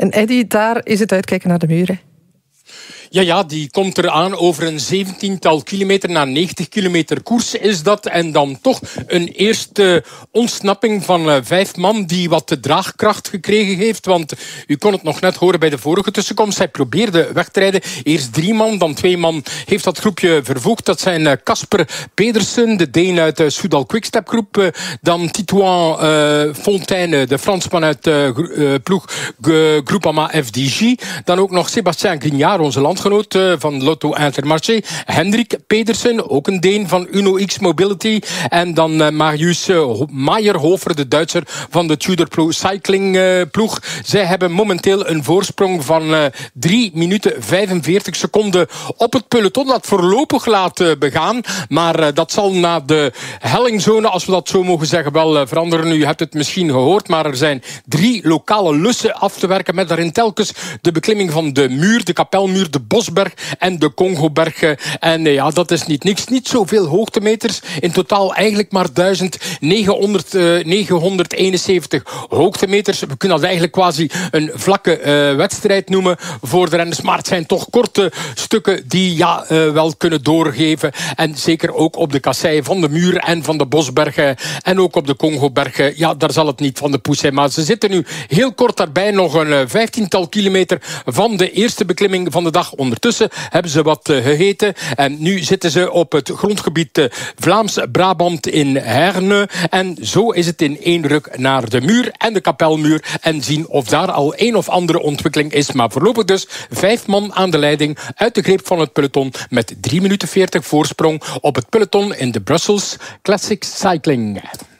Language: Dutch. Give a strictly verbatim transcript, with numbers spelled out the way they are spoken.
En Eddy, daar is het uitkijken naar de muur, hè? Ja, ja, die komt eraan over een zeventiental kilometer. Na negentig kilometer koers is dat. En dan toch een eerste ontsnapping van uh, vijf man die wat de draagkracht gekregen heeft. Want u kon het nog net horen bij de vorige tussenkomst. Hij probeerde weg te rijden. Eerst drie man, dan twee man heeft dat groepje vervoegd. Dat zijn Casper uh, Pedersen, de Deen uit de Soudal Quickstep groep. Uh, dan Titouan uh, Fontaine, de Fransman uit de uh, ploeg uh, Groupama F D J. Dan ook nog Sébastien Grignard, onze landgenoot van Lotto Intermarché. Hendrik Pedersen, ook een Deen van Uno X Mobility. En dan uh, Marius uh, Meyerhofer, de Duitser van de Tudor Pro Cycling uh, ploeg. Zij hebben momenteel een voorsprong van uh, drie minuten vijfenveertig seconden op het peloton. Dat voorlopig laat uh, begaan. Maar uh, dat zal na de hellingzone, als we dat zo mogen zeggen, wel uh, veranderen. U hebt het misschien gehoord, maar er zijn drie lokale lussen af te werken. Met daarin telkens de beklimming van de muur, de Kapelmuur, de Bosberg en de Congoberg. En ja, dat is niet niks. Niet zoveel hoogtemeters. In totaal eigenlijk maar duizend negenhonderdeenenzeventig hoogtemeters. We kunnen dat eigenlijk quasi een vlakke uh, wedstrijd noemen voor de renners. Maar het zijn toch korte stukken die ja, uh, wel kunnen doorgeven. En zeker ook op de kasseien van de muur en van de Bosbergen. En ook op de Congobergen. Ja, daar zal het niet van de poes zijn. Maar ze zitten nu heel kort daarbij. Nog een uh, vijftiental kilometer van de eerste beklimming van de dag. Ondertussen hebben ze wat uh, gegeten. En nu zitten ze op het grondgebied uh, Vlaams-Brabant in Herne. En zo is het in één ruk naar de muur en de Kapelmuur. En zien of daar al een of andere ontwikkeling is. Maar voorlopig dus vijf man aan de leiding uit de greep van het peloton. Met drie minuten veertig voorsprong op het peloton in de Brussels Classic Cycling.